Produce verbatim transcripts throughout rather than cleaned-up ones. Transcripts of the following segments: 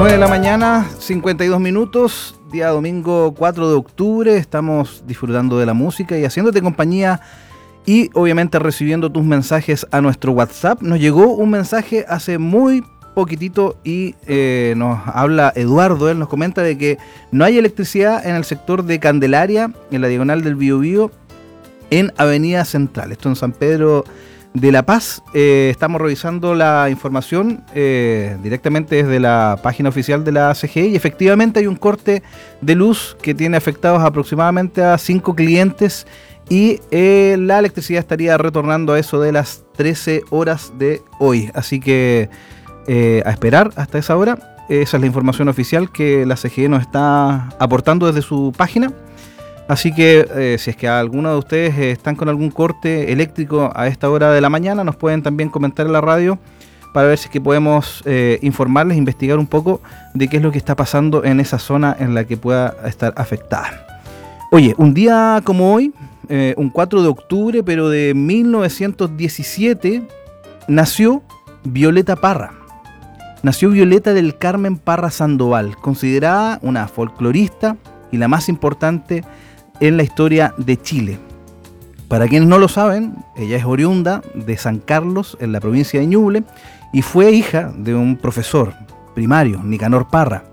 nueve de la mañana, cincuenta y dos minutos, día domingo cuatro de octubre, estamos disfrutando de la música y haciéndote compañía y obviamente recibiendo tus mensajes a nuestro WhatsApp. Nos llegó un mensaje hace muy poquitito y eh, nos habla Eduardo, él nos comenta de que no hay electricidad en el sector de Candelaria, en la diagonal del Biobío, en Avenida Central, esto en San Pedro de La Paz. Eh, estamos revisando la información eh, directamente desde la página oficial de la C G E y efectivamente hay un corte de luz que tiene afectados aproximadamente a cinco clientes y eh, la electricidad estaría retornando a eso de las trece horas de hoy. Así que eh, a esperar hasta esa hora. Esa es la información oficial que la C G E nos está aportando desde su página. Así que eh, si es que alguno de ustedes eh, están con algún corte eléctrico a esta hora de la mañana, nos pueden también comentar en la radio para ver si es que podemos eh, informarles, investigar un poco de qué es lo que está pasando en esa zona en la que pueda estar afectada. Oye, un día como hoy, eh, un cuatro de octubre, pero de mil novecientos diecisiete, nació Violeta Parra. Nació Violeta del Carmen Parra Sandoval, considerada una folclorista y la más importante en la historia de Chile. Para quienes no lo saben, ella es oriunda de San Carlos, en la provincia de Ñuble, y fue hija de un profesor primario, Nicanor Parra,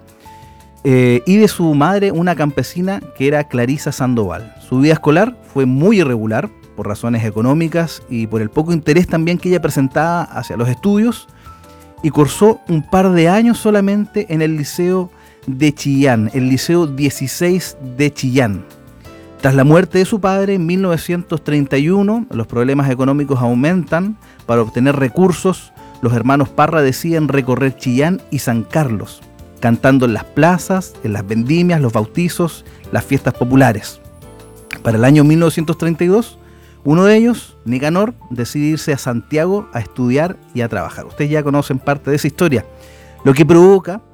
eh, y de su madre, una campesina que era Clarisa Sandoval. Su vida escolar fue muy irregular, por razones económicas y por el poco interés también que ella presentaba hacia los estudios, y cursó un par de años solamente en el Liceo de Chillán, el Liceo dieciséis de Chillán. Tras la muerte de su padre en mil novecientos treinta y uno, los problemas económicos aumentan. Para obtener recursos, los hermanos Parra deciden recorrer Chillán y San Carlos, cantando en las plazas, en las vendimias, los bautizos, las fiestas populares. Para el año mil novecientos treinta y dos, uno de ellos, Nicanor, decide irse a Santiago a estudiar y a trabajar. Ustedes ya conocen parte de esa historia, lo que provoca